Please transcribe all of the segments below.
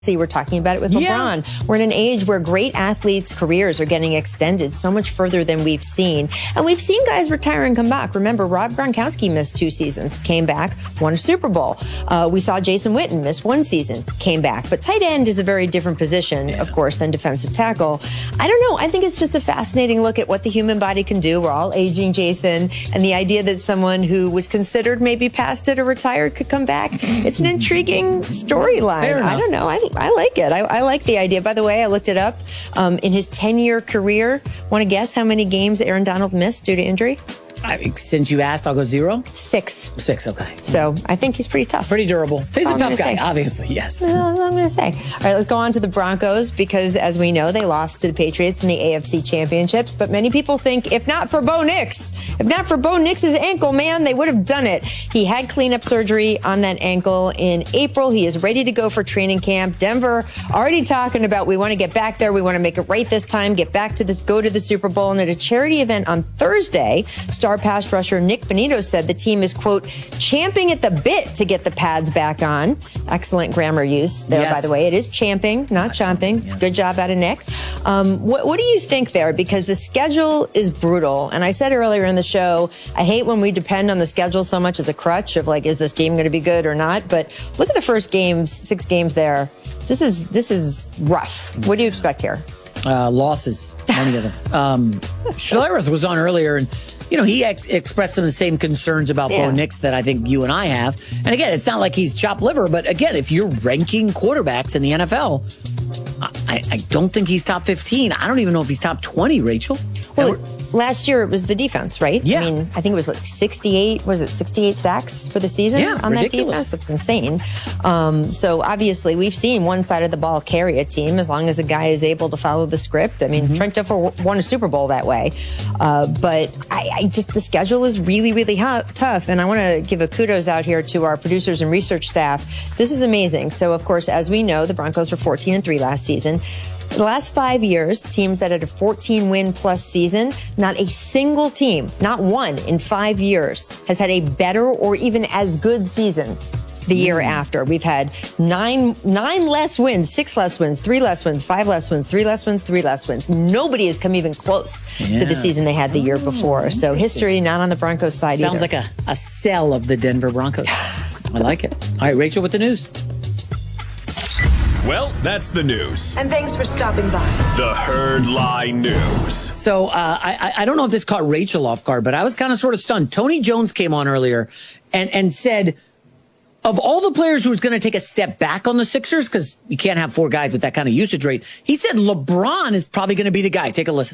We're talking about it with LeBron. We're in an age where great athletes' careers are getting extended so much further than we've seen. And we've seen guys retire and come back. Remember, Rob Gronkowski missed 2 seasons, came back, won a Super Bowl. We saw Jason Witten miss 1 season, came back. But tight end is a very different position, of course, than defensive tackle. I don't know. I think it's just a fascinating look at what the human body can do. We're all aging, Jason. And the idea that someone who was considered maybe past it or retired could come back, it's an intriguing storyline. I don't know. I like it. I like the idea. By the way, I looked it up. In his 10-year career, want to guess how many games Aaron Donald missed due to injury? Since you asked, I'll go 0. 6. 6, okay. So I think he's pretty tough. Pretty durable. He's a tough guy, obviously, yes. That's all I'm going to say. All right, let's go on to the Broncos because, as we know, they lost to the Patriots in the AFC Championships. But many people think if not for Bo Nix, ankle, man, they would have done it. He had cleanup surgery on that ankle in April. He is ready to go for training camp. Denver already talking about we want to get back there. We want to make it right this time, get back to this, go to the Super Bowl. And at a charity event on Thursday, star pass rusher Nick Bonito said the team is, quote, champing at the bit to get the pads back on. Excellent grammar use there, by the way. It is champing, not chomping. Yes. Good job out of Nick. What do you think there? Because the schedule is brutal. And I said earlier in the show, I hate when we depend on the schedule so much as a crutch of like, is this team going to be good or not? But look at the first games, 6 games there. This is rough. What do you expect here? Losses, many of them. Schlereth was on earlier, and he expressed some of the same concerns about Bo Nix that I think you and I have. And again, it's not like he's chopped liver, but again, if you're ranking quarterbacks in the NFL, I don't think he's top 15. I don't even know if he's top 20, Rachel. Well, last year it was the defense, right? Yeah. I mean, I think it was like 68 sacks for the season on ridiculous. That defense? That's insane. So obviously we've seen one side of the ball carry a team as long as the guy is able to follow the script. I mean, Trent Dilfer won a Super Bowl that way. But I just, the schedule is really, really tough. And I want to give a kudos out here to our producers and research staff. This is amazing. So of course, as we know, the Broncos were 14-3 last season. The last 5 years, teams that had a 14-win-plus season, not a single team, not one in 5 years, has had a better or even as good season the year after. We've had 9 less wins, 6 less wins, 3 less wins, 5 less wins, 3 less wins, 3 less wins. Nobody has come even close to the season they had the year before. So history not on the Broncos side either. Sounds like a sell of the Denver Broncos. I like it. All right, Rachel, with the news. Well, that's the news. And thanks for stopping by. The Herd Lie News. So I don't know if this caught Rachel off guard, but I was kind of sort of stunned. Tony Jones came on earlier and said, of all the players who's going to take a step back on the Sixers, because you can't have 4 guys with that kind of usage rate, he said LeBron is probably going to be the guy. Take a listen.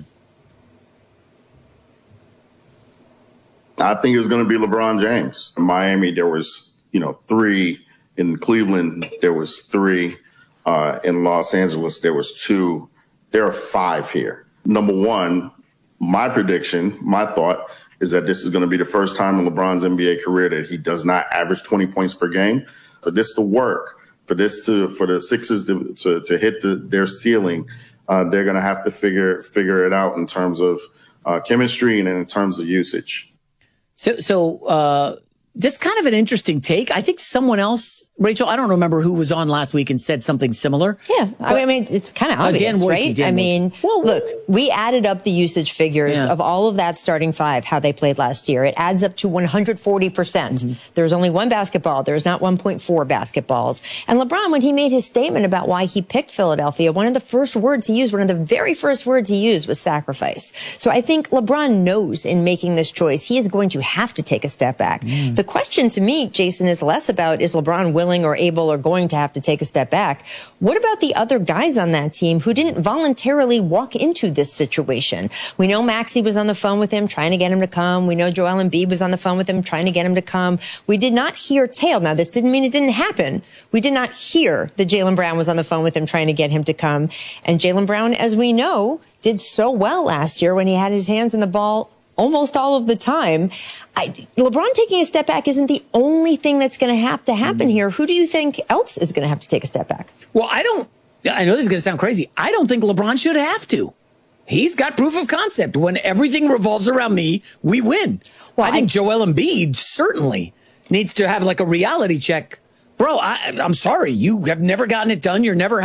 I think it's going to be LeBron James. In Miami, there was, 3. In Cleveland, there was 3. In Los Angeles, there was 2. There are 5 here. Number one, my prediction, my thought is that this is going to be the first time in LeBron's NBA career that he does not average 20 points per game. For this to work, for the Sixers to hit their ceiling, they're going to have to figure it out in terms of chemistry and in terms of usage. So that's kind of an interesting take. I think someone else, Rachel, I don't remember who was on last week and said something similar. Yeah. I mean, it's kind of obvious, right? I mean, look, we added up the usage figures of all of that starting 5, how they played last year. It adds up to 140%. There's only 1 basketball. There's not 1.4 basketballs. And LeBron, when he made his statement about why he picked Philadelphia, one of the very first words he used was sacrifice. So I think LeBron knows in making this choice, he is going to have to take a step back. The question to me, Jason, is less about is LeBron willing or able or going to have to take a step back. What about the other guys on that team who didn't voluntarily walk into this situation? We know Maxey was on the phone with him trying to get him to come. We know Joel Embiid was on the phone with him trying to get him to come. We did not hear tale. Now, this didn't mean it didn't happen. We did not hear that Jaylen Brown was on the phone with him trying to get him to come. And Jaylen Brown, as we know, did so well last year when he had his hands in the ball almost all of the time. LeBron taking a step back isn't the only thing that's going to have to happen here. Who do you think else is going to have to take a step back? Well, I know this is going to sound crazy. I don't think LeBron should have to. He's got proof of concept. When everything revolves around me, we win. Well, I think Joel Embiid certainly needs to have like a reality check Bro, I'm sorry. You have never gotten it done. You're never